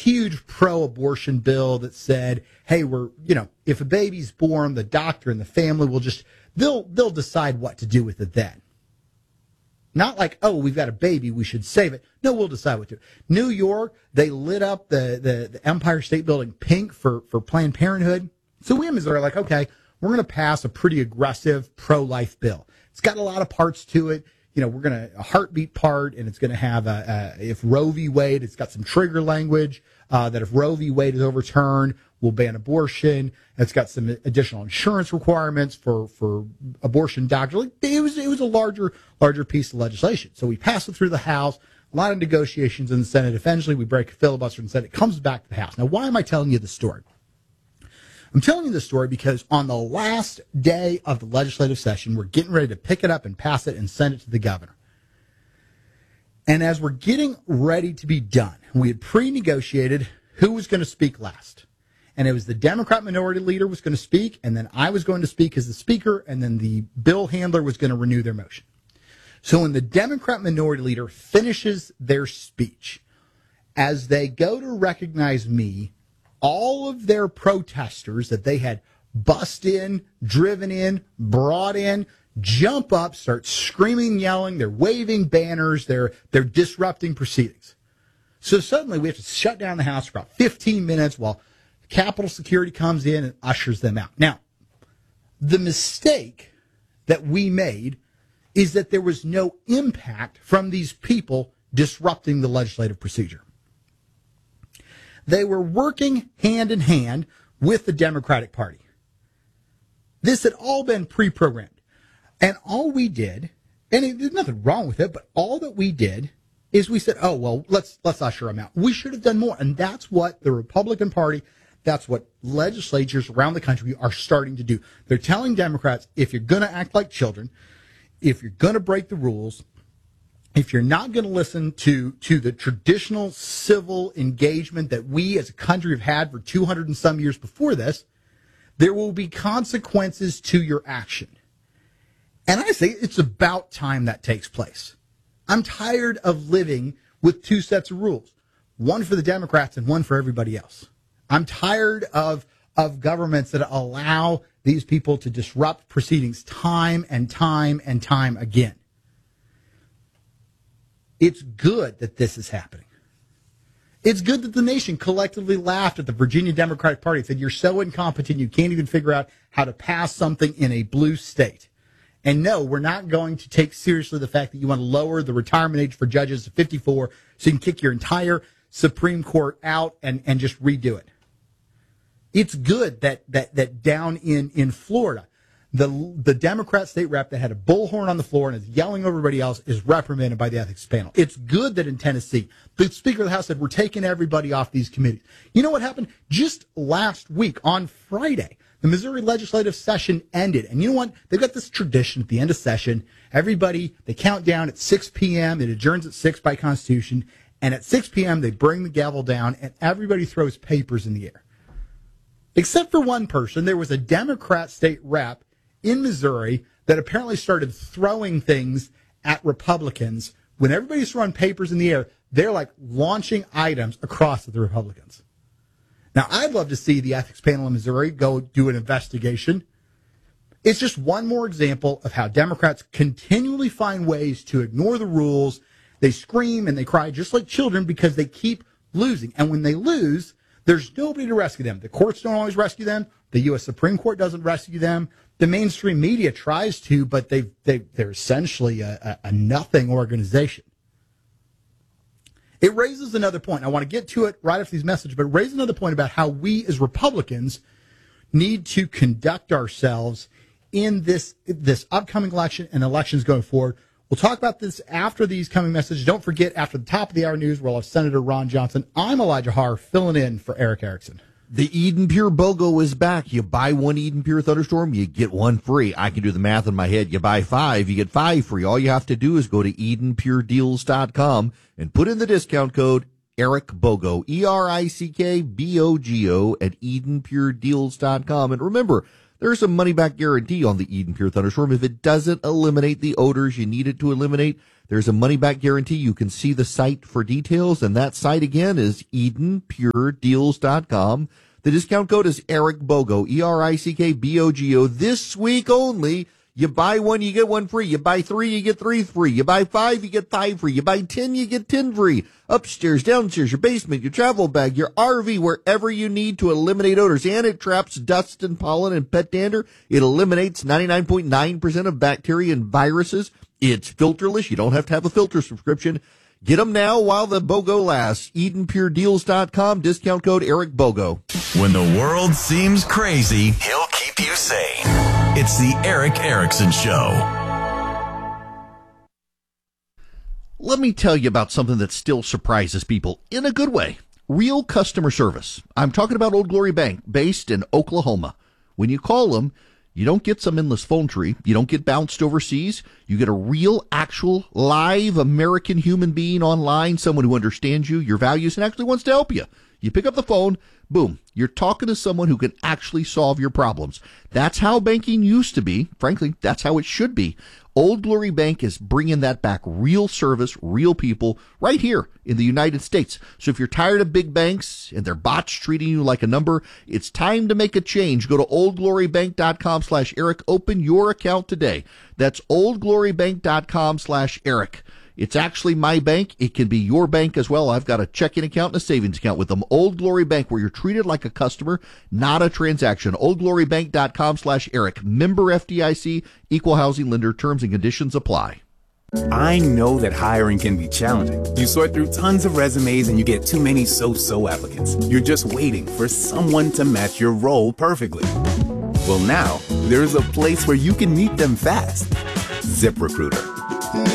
huge pro-abortion bill that said, hey, if a baby's born, the doctor and the family will they'll decide what to do with it then. Not like, oh, we've got a baby, we should save it. No, we'll decide what to do. New York, they lit up the Empire State Building pink for Planned Parenthood. So we in Missouri are like, okay, we're going to pass a pretty aggressive pro-life bill. It's got a lot of parts to it. We're going to a heartbeat part, and it's going to have if Roe v. Wade, it's got some trigger language that if Roe v. Wade is overturned, we'll ban abortion. It's got some additional insurance requirements for abortion doctors. It was a larger piece of legislation. So we pass it through the House, a lot of negotiations in the Senate. Eventually, we break a filibuster in the Senate. It comes back to the House. Now, why am I telling you this story? I'm telling you this story because on the last day of the legislative session, we're getting ready to pick it up and pass it and send it to the governor. And as we're getting ready to be done, we had pre-negotiated who was going to speak last. And it was the Democrat minority leader was going to speak, and then I was going to speak as the speaker, and then the bill handler was going to renew their motion. So when the Democrat minority leader finishes their speech, as they go to recognize me, all of their protesters that they had bussed in, driven in, brought in, jump up, start screaming, yelling, they're waving banners, they're disrupting proceedings. So suddenly we have to shut down the House for about 15 minutes while Capitol Security comes in and ushers them out. Now, the mistake that we made is that there was no impact from these people disrupting the legislative procedure. They were working hand in hand with the Democratic Party. This had all been pre-programmed. And all we did, and there's nothing wrong with it, but all that we did is we said, oh, well, let's usher them out. We should have done more. And that's what the Republican Party, that's what legislatures around the country are starting to do. They're telling Democrats, if you're going to act like children, if you're going to break the rules, if you're not going to listen to the traditional civil engagement that we as a country have had for 200 and some years before this, there will be consequences to your action. And I say it's about time that takes place. I'm tired of living with two sets of rules, one for the Democrats and one for everybody else. I'm tired of governments that allow these people to disrupt proceedings time and time and time again. It's good that this is happening. It's good that the nation collectively laughed at the Virginia Democratic Party and said, you're so incompetent, you can't even figure out how to pass something in a blue state. And no, we're not going to take seriously the fact that you want to lower the retirement age for judges to 54 so you can kick your entire Supreme Court out and just redo it. It's good that down in Florida, the Democrat state rep that had a bullhorn on the floor and is yelling over everybody else is reprimanded by the ethics panel. It's good that in Tennessee, the Speaker of the House said, we're taking everybody off these committees. You know what happened? Just last week on Friday, the Missouri legislative session ended. And you know what? They've got this tradition at the end of session. Everybody, they count down at 6 p.m. It adjourns at 6 by Constitution. And at 6 p.m., they bring the gavel down and everybody throws papers in the air. Except for one person. There was a Democrat state rep in Missouri that apparently started throwing things at Republicans. When everybody's throwing papers in the air, they're like launching items across at the Republicans. Now, I'd love to see the ethics panel in Missouri go do an investigation. It's just one more example of how Democrats continually find ways to ignore the rules. They scream and they cry just like children because they keep losing. And when they lose, there's nobody to rescue them. The courts don't always rescue them. The U.S. Supreme Court doesn't rescue them. The mainstream media tries to, but they're essentially a nothing organization. It raises another point. I want to get to it right after these messages, but it raises another point about how we as Republicans need to conduct ourselves in this upcoming election and elections going forward. We'll talk about this after these coming messages. Don't forget, after the top of the hour news, we'll have Senator Ron Johnson. I'm Elijah Harr, filling in for Eric Erickson. The Eden Pure BOGO is back. You buy one Eden Pure Thunderstorm, you get one free. I can do the math in my head. You buy 5, you get 5 free. All you have to do is go to EdenPureDeals.com and put in the discount code EricBogo, ERICKBOGO at EdenPureDeals.com. And remember, there's a money-back guarantee on the Eden Pure Thunderstorm. If it doesn't eliminate the odors you need it to eliminate, there's a money-back guarantee. You can see the site for details, and that site again is EdenPureDeals.com. The discount code is Eric Bogo, ERICKBOGO. This week only, you buy one, you get one free. You buy 3, you get 3 free. You buy 5, you get 5 free. You buy 10, you get 10 free. Upstairs, downstairs, your basement, your travel bag, your RV, wherever you need to eliminate odors. And it traps dust and pollen and pet dander. It eliminates 99.9% of bacteria and viruses. It's filterless. You don't have to have a filter subscription. Get them now while the BOGO lasts. EdenPureDeals.com, discount code Eric Bogo. When the world seems crazy, he'll keep you sane. It's the Eric Erickson Show. Let me tell you about something that still surprises people in a good way. Real customer service. I'm talking about Old Glory Bank, based in Oklahoma. When you call them, you don't get some endless phone tree. You don't get bounced overseas. You get a real, actual, live American human being online, someone who understands you, your values, and actually wants to help you. You pick up the phone, boom, you're talking to someone who can actually solve your problems. That's how banking used to be. Frankly, that's how it should be. Old Glory Bank is bringing that back. Real service, real people, right here in the United States. So if you're tired of big banks and their bots treating you like a number, it's time to make a change. Go to oldglorybank.com/Eric. Open your account today. That's oldglorybank.com/Eric. It's actually my bank. It can be your bank as well. I've got a checking account and a savings account with them. Old Glory Bank, where you're treated like a customer, not a transaction. oldglorybank.com/Eric. Member FDIC, equal housing lender. Terms and conditions apply. I know that hiring can be challenging. You sort through tons of resumes and you get too many so-so applicants. You're just waiting for someone to match your role perfectly. Well, now there's a place where you can meet them fast. ZipRecruiter.